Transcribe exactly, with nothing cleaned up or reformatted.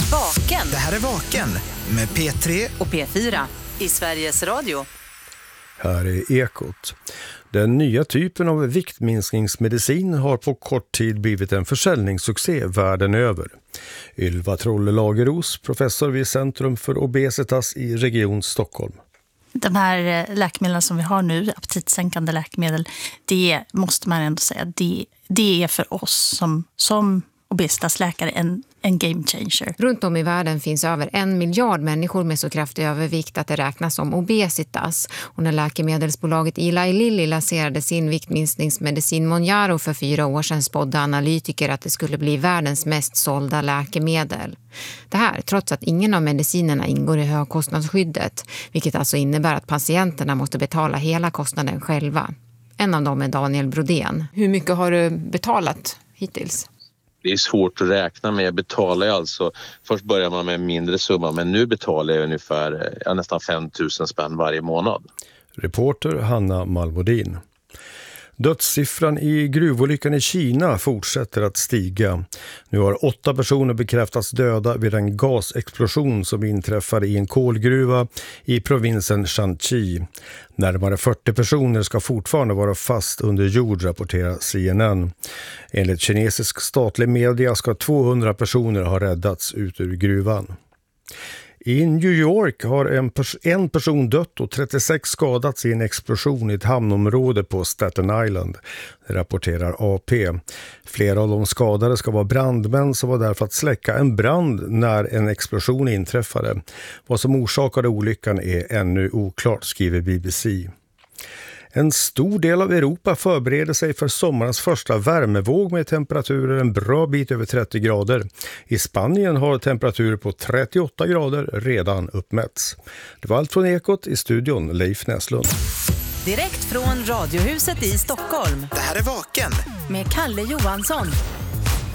Vaken. Det här är Vaken med P tre och P fyra i Sveriges Radio. Här är Ekot. Den nya typen av viktminskningsmedicin har på kort tid blivit en försäljningssuccé världen över. Ylva Trolle-Lageros, professor vid Centrum för Obesitas i Region Stockholm. De här läkemedlen som vi har nu, aptitsänkande läkemedel, det måste man ändå säga, det, det är för oss som, som obesitasläkare en, en game changer. Runt om i världen finns över en miljard människor med så kraftig övervikt att det räknas som obesitas. Och när läkemedelsbolaget Eli Lilly lanserade sin viktminskningsmedicin Mounjaro för fyra år sedan spådde analytiker att det skulle bli världens mest sålda läkemedel. Det här trots att ingen av medicinerna ingår i högkostnadsskyddet, vilket alltså innebär att patienterna måste betala hela kostnaden själva. En av dem är Daniel Brodén. Hur mycket har du betalat hittills? Det är svårt att räkna med. Jag betalar alltså, först börjar man med en mindre summa, men nu betalar jag ungefär ja, nästan fem tusen spänn varje månad. Reporter Hanna Malmodin. Dödssiffran i gruvolyckan i Kina fortsätter att stiga. Nu har åtta personer bekräftats döda vid en gasexplosion som inträffade i en kolgruva i provinsen Shanxi. Närmare fyrtio personer ska fortfarande vara fast under jord, rapporterar C N N. Enligt kinesisk statlig media ska tvåhundra personer ha räddats ut ur gruvan. I New York har en, pers- en person dött och trettiosex skadats i en explosion i ett hamnområde på Staten Island, rapporterar A P. Flera av de skadade ska vara brandmän som var där för att släcka en brand när en explosion inträffade. Vad som orsakade olyckan är ännu oklart, skriver B B C. En stor del av Europa förbereder sig för sommarens första värmevåg med temperaturer en bra bit över trettio grader. I Spanien har temperaturer på trettioåtta grader redan uppmätts. Det var allt från Ekot, i studion Leif Näslund. Direkt från Radiohuset i Stockholm. Det här är Vaken med Kalle Johansson.